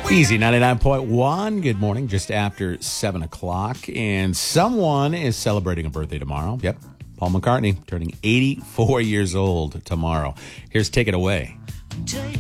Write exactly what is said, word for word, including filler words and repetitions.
Easy ninety-nine point one. Good morning, just after seven o'clock. And someone is celebrating a birthday tomorrow. Yep, Paul McCartney turning eighty-four years old tomorrow. Here's Take It Away. Take